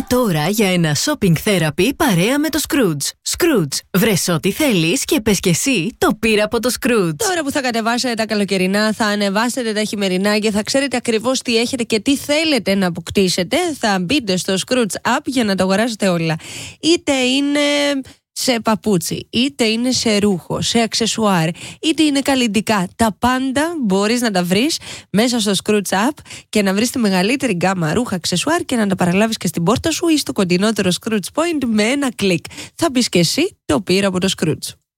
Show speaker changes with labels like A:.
A: τώρα για ένα shopping therapy παρέα με το Scrooge. Scrooge, βρες ό,τι θέλεις και πες και εσύ το πήρα από το Scrooge.
B: Τώρα που θα κατεβάσετε τα καλοκαιρινά, θα ανεβάσετε τα χειμερινά και θα ξέρετε ακριβώς τι έχετε και τι θέλετε να αποκτήσετε, θα μπείτε στο Scrooge App για να τα αγοράσετε όλα. Είτε είναι σε παπούτσι, είτε είναι σε ρούχο, σε αξεσουάρ, είτε είναι καλλυντικά. Τα πάντα μπορείς να τα βρεις μέσα στο Scrooge App και να βρεις τη μεγαλύτερη γκάμα ρούχα, αξεσουάρ και να τα παραλάβεις και στην πόρτα σου ή στο κοντινότερο Scrooge Point με ένα κλικ. Θα μπεις και εσύ το πήρα από το Scrooge.